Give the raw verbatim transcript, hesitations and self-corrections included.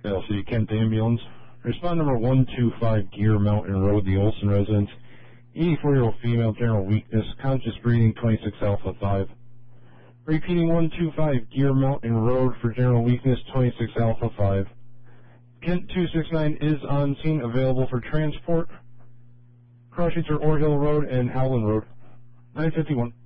L C Kent Ambulance. Respond number one two five, Gear Mountain Road, the Olson residence. eighty-four-year-old female, general weakness, conscious breathing, twenty-six Alpha five. Repeating one two five, Gear Mountain Road for general weakness, twenty-six Alpha five. Kent two six nine is on scene, available for transport. Crossings are Ore Hill Road and Howland Road. nine fifty-one.